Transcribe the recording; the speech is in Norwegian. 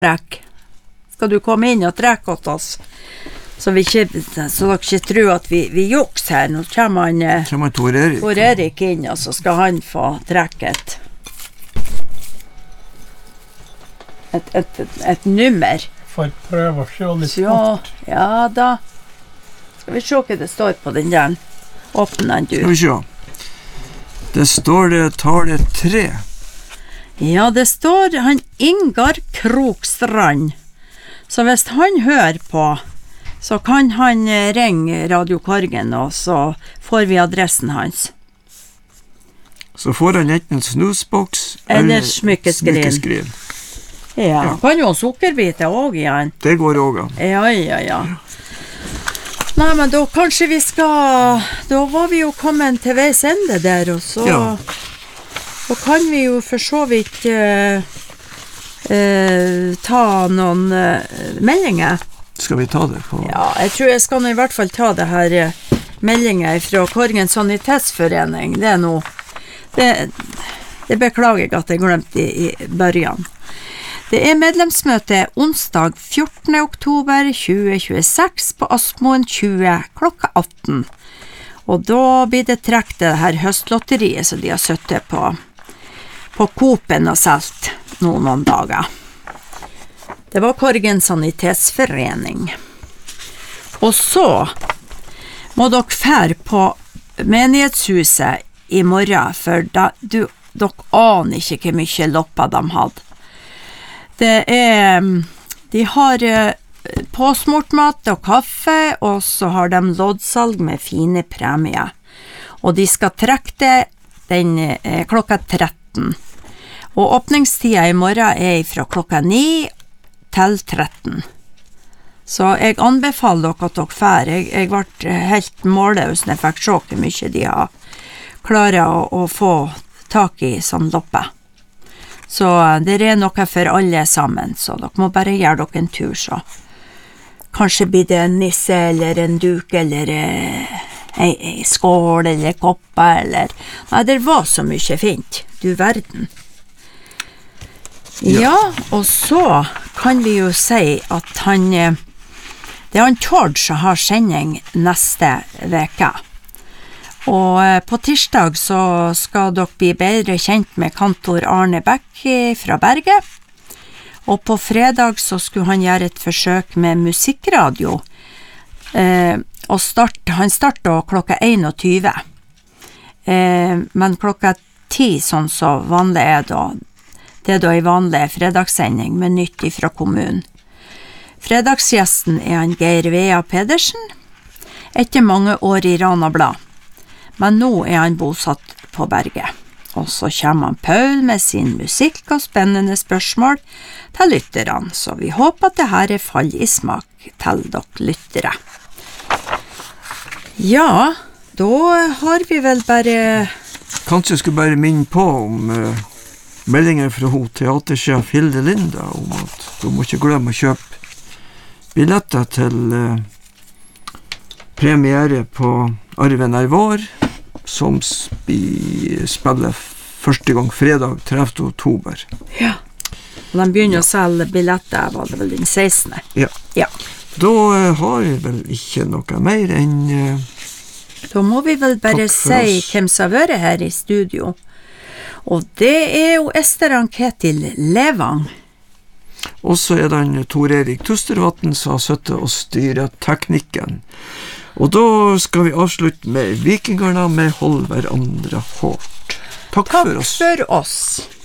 trekk. Skal du komme inn og trekke åt oss? Så dere ikke tror at vi juks her. Nå kommer Tor Erik inn, og så skal han få trekke et nummer. For prøve å se litt fort. Ja da. Skal vi se hva det står på den der. Åpne den, du. Skal vi se. Det står det tallet 3. Ja, det står han Ingar Krokstrand. Så hvis han hører på, så kan han ringe Radio Korgen, og så får vi adressen hans. Så får han enten snusboks eller smykkeskrin. Ja, kan jo sukkerbiter også igjen. Det går også. Ja. Nei, men da kanskje vi skal... Da var vi jo kommet til veis ende der, og så... Ja. Og kan vi jo for så vidt ta noen meldinger. Skal vi ta det på? Ja, jeg tror jeg skal nå i hvert fall ta det her meldinger fra Korgen Sanitetsforening. Det noe... Det beklager jeg at jeg glemte i børjan. Det medlemsmøte onsdag 14. oktober 2026 på Aspmoen 20 klokka 18. Og da blir det trekt det her høstlotteriet som de har søttet på Coop-en og selt noen dager. Det var Korgen Sanitetsforening. Og så må dere fære på menighetshuset i morgen, for dere aner ikke hvor mye lopper de hadde. De har påsmurt mat og kaffe, og så har de loddsalg med fine premier. Og de skal trekke den klokka 13. Og åpningstida i morgen fra klokka 9 til 13. Så jeg anbefaler dere at dere fer. Jeg ble helt målløs når jeg fikk se hvor mye de har klaret å få tak i som loppe. Så det noe for alle sammen, så dere må bare gjøre dere en tur, så. Kanskje blir det en nisse, eller en duk, eller en skål, eller kopper, eller... Nei, det var så mye fint, du verden. Ja, og så kan vi jo si at det han Tord som har sending neste veka. Og på tirsdag så skal dere bli bedre kjent med kantor Arne Bæk fra Berge. Og på fredag så skulle han gjøre et forsøk med musikkradio. Og han startet klokka 21. Men klokka 10, sånn så vanlig da. Det da en vanlig fredagssending med nytt fra kommunen. Fredagsgjesten han Geir Vea Pedersen, etter mange år i Rana-blad. Men nå han bosatt på Berge. Og så kommer han Paul med sin musikk og spennende spørsmål til lytterne, så vi håper at det her fall i smak til dere lyttere. Ja, da har vi vel bare... Kanskje jeg skulle bare minne på om meldingen fra teatersjef Hilde Linda om at du må ikke glemme å kjøpe billetter til premiere på Arven vår, som spiller første gang fredag 30. oktober. Ja, og de begynner å selge billetter, var det vel den 16. Ja. Da har jeg vel ikke noe mer enn... Da må vi vel bare si hvem som har vært her i studio. Og det jo Ester Ann-Ketil Levang. Og så det Tor Erik Tustervatn som har suttet og styret teknikken. Og da skal vi avslutte med Vikingarna med Hold hverandre hårdt. Takk for oss. Takk for oss.